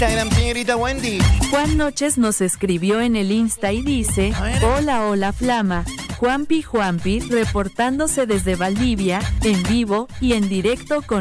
Instagram, señorita Wendy? Juan Noches nos escribió en el Insta y dice: hola Flama, Juanpi, reportándose desde Valdivia, en vivo y en directo con